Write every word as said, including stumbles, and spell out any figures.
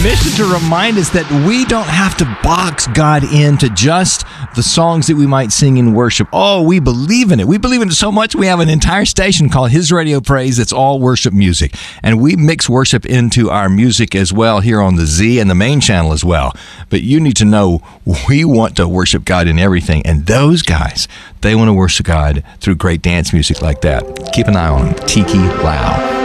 mission to remind us that we don't have to box God into just the songs that we might sing in worship. Oh, we believe in it. We believe in it so much we have an entire station called His Radio Praise that's all worship music. And we mix worship into our music as well here on the Z and the main channel as well. But you need to know we want to worship God in everything. And those guys, they want to worship God through great dance music like that. Keep an eye on them. Tiki Lau.